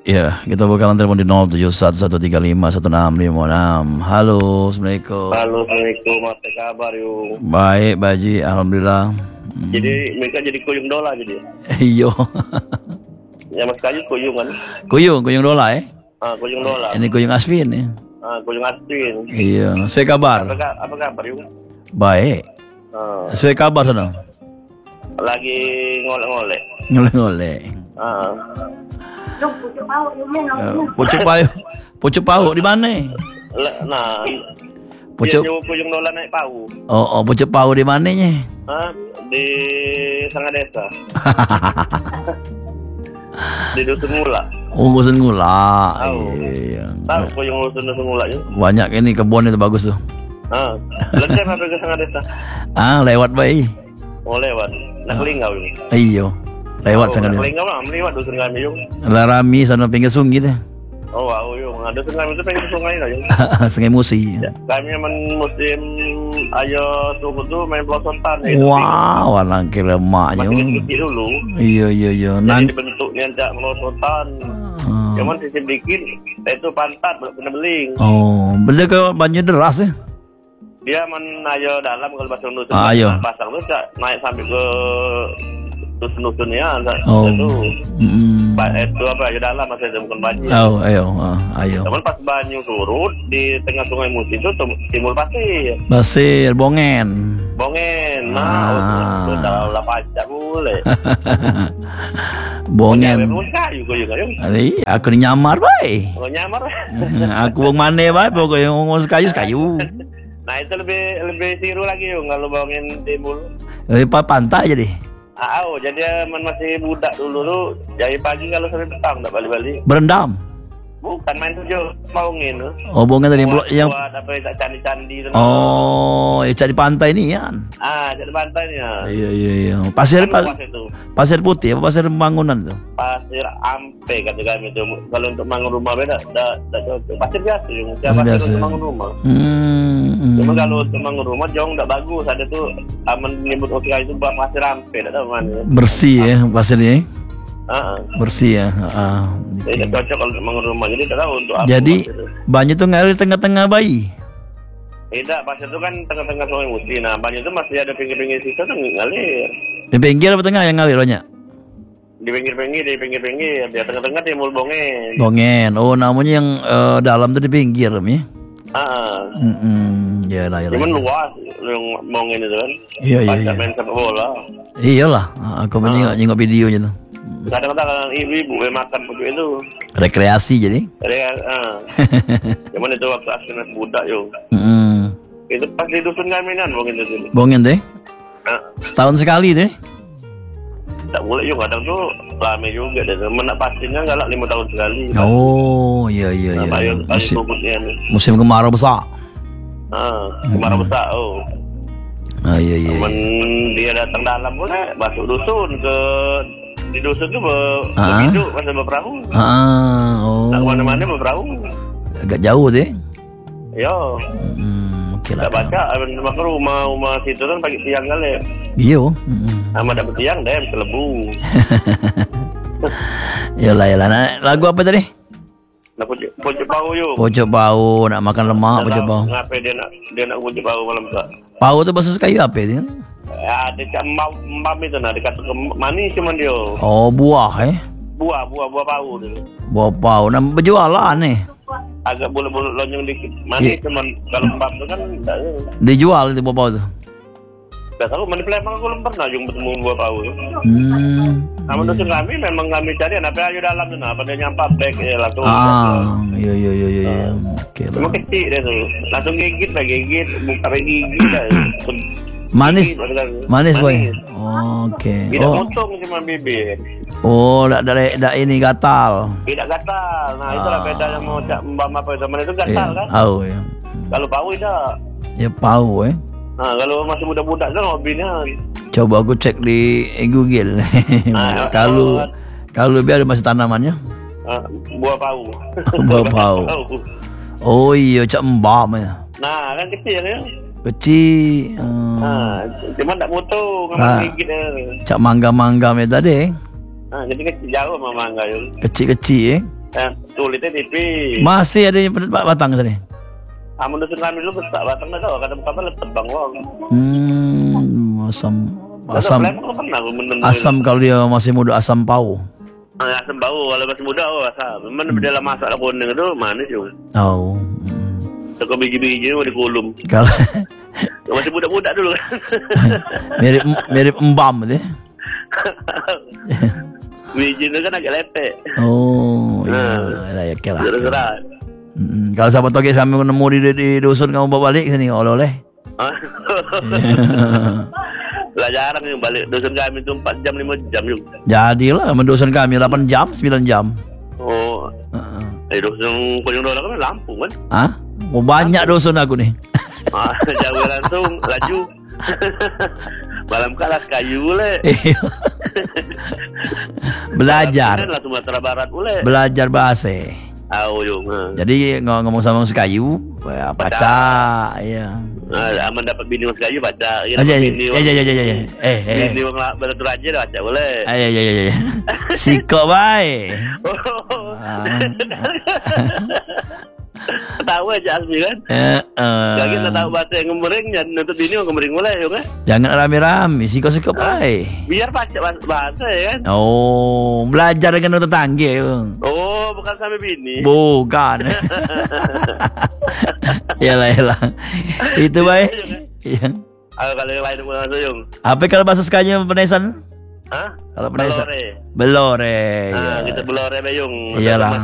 Ya, kita bakalan telepon di 0711351656. Halo, Assalamualaikum. Halo, Assalamualaikum. Apa kabar yuk? Baik, Baji, alhamdulillah. Jadi mereka jadi kuyung dola jadi. Iyo. Ya Mas Kayu kuyung kan? Kuyung dola Kuyung dola. Ini kuyung Asvin ya. Kuyung Asvin. Iya, saya kabar. Apa kabar yuk? Baik. Saya kabar sana. Lagi ngolek-ngolek. Ngolek-ngolek. Pucuk pau di mana? Nah, Pucuk kuyung dola naik pau. Oh, pucuk pau di mananya? Di Sangga Desa. Di Dusun Ngula. Oh, Dusun Ngula. Iya. Tahu kuyung Dusun Ngula yuk? Banyak ini kebun itu bagus tuh. Lancar apa ke Sangga Desa? Lewat baik. Oh, lewat. Nak linggau yuk. Iyo. Lewat Sangga Desa. Linggau lah, lewat Dusun kami yuk. Rami sana pinggir sungai deh. Oh, wow, yuk. Dusun kami itu pengen sungai lah yuk. Sungai Musi. Ya, kami musim ayo suku tuh main pelosotan ya. Wow, anak kira emaknya. Masih kecil dulu. Iya. Jadi dibentuknya jak pelosotan. Cuman sisi dikit, itu pantat kena beling. Oh, bener ke banjir deras ya? Dia ayo dalam kalau pasang dusun. Ayo. Pasang tuh naik sampai ke dusun-dusunnya. Oh. Itu apa ayo dalam masih ada bukan banjir. Oh, ayo. Cuman pas banyu surut di tengah sungai Musi itu timbul pasir. Pasir, bongen. Udah lah pajak boleh. Bongen. Kayu juga yuk. Aku nyamar baik. Oh nyamar. Aku wong mana baik pokoknya ngomong kayu. Nah itu lebih seru lagi yuk kalau bongen timbul. Pantai jadi. Jadi masih budak dulu tuh dari pagi kalau sampai petang tak balik-balik. Berendam. Bukan main tujuh bongen tuh. Oh, bongen tadi yang buat apa ya candi-candi itu. Oh, ya cari pantai nih ya. Cari pantainya. Iya. Pasir putih apa pasir bangunan tuh? Pasir ampe kata kami itu. Kalau untuk bangun rumah beda, tak cocok. Pasir biasa yang pasir untuk bangun rumah. Cuma kalau untuk bangun rumah jauh tak bagus. Ada tuh aman menyebut OKI itu pasir ampe, tak tahu mana. Bersih ya pasirnya. Bersih ya. Tidak cocok kalau untuk bangun rumah. Jadi tak tahu untuk apa. Jadi banyu tuh ngalir tengah-tengah bayi. Tidak, pasir itu kan tengah-tengah sungai Musi. Nah, banyu itu masih ada pinggir-pinggir sisa tuh ngalir. Di pinggir apa tengah yang ngalir banyak? Di pinggir-pinggir. Di tengah-tengah timbul bongen. Bongen. Oh, namanya yang dalam tuh di pinggir ya? Yalah. Cuman luas yang bongen itu kan. Iya. Main sepak bola. Iyalah, aku nyengok videonya tuh. Kadang-kadang ibu-ibu makan pucuk itu. Rekreasi jadi. Cuman itu waktu aslinya budak yuk. Itu pas di dusun kami kan bongen itu. Bongen deh. Setahun sekali deh. Tak boleh juga kadang tuh lama juga deh. Menak pastinya galak 5 tahun sekali. Oh, iya. Musim kemarau besar. Kemarau besar. Iya. Cuman dia datang dalam boleh masuk dusun di dusun tuh berhidup masa berperahu. Tak kemana-mana berperahu. Agak jauh deh. Yo. Kita baca rumah situ kan pakai tiang kali. Iyo. Sama dapat tiang deh bisa lebu. Yalah. Lagu apa tadi? Pucuk pau yuk. Pucuk pau, nak makan lemak pucuk pau. Ngapain dia nak pucuk pau malam tak? Pau itu bahasa kayu apa itu? Ada mbam itu nah dekat manis cuman dia. Oh, buah Buah pau tu. Buah pau, nak berjualan nih. Agak bulat-bulat lonjong dikit. Manis cuman kalau mbam tu kan dijual itu buah pau tu. Tak tahu mana Palembang aku belum pernah bertemu buah pau tu. Namun dusun kami memang kami cari apa ayo dalam tu nah pada nyampah beg langsung. Iya. Okey. Cuma kecil dia tu. Langsung gigit buka gigit dah. Manis boy. Okey. Tidak potong cuma bibir. Oh, tak ini gatal. Tidak gatal. Nah, itulah bedanya mau cak mbam apa zaman itu gatal kan? Ya. Kalau pau tidak. Ya pau Nah, kalau masih budak-budak kan hobinya. Coba aku cek di Google. Kalau biar masih tanamannya. Buah pau. Buah pau. Oh iya, cak mbam ya. Nah, kan kecil ya. Kecil. Cuma tak potong, ngambil gigit dia. Cak mangga-mangga tadi. Jadi kecil jauh sama mangga itu. Kecil-kecil Kulitnya tipis. Masih ada yang batang sini. Amun dusun kami dulu besar batang dah kau kadang kapal tebang wong. Asam kalau dia masih muda asam pau. Asam bau kalau masih muda asam. Memang dalam masak kuning itu manis juga. Oh. Toko biji-biji mau dikulum. Kalau masih muda-muda dulu kan. mirip embam deh. Biji itu kan agak lepek. Oh, iya, ya kira. Gerak-gerak. Kalau sahabat toge sampai nemu di dusun kamu bawa balik sini oleh-oleh. Lah jarang yang balik dusun kami itu 4 jam 5 jam juga. Jadilah mendusun kami 8 jam 9 jam. Oh. Dusun Kunjung Dola kan Lampung kan? Hah? Mau banyak dusun aku nih. Jauh langsung laju. Malam kalah kayu boleh. Belajar. Lah Sumatera Barat boleh. Belajar bahasa. Jadi ngomong sama si kayu, ya, baca, ya. Aman dapat bini mas kayu baca. Ya. Bini wong belatur aja dah baca boleh. Ya. Siko bae. Tahu aja Asmi kan? Lagi tak tahu bahasa yang ngemering dan nuntut bini mau ngemering boleh ya kan? Jangan rame-rame, siko bae. Biar baca bahasa ya kan? Oh, belajar dengan tetangga ya. Oh, bukan sampai bini. Bukan. Yalah. Itu baik. Iya. Kalau yang lain bukan Yung. Apa kalau bahasa Sekanya Penesan? Hah? Kalau Penesan. Belore. Ya. Kita belore Bayung. Iyalah.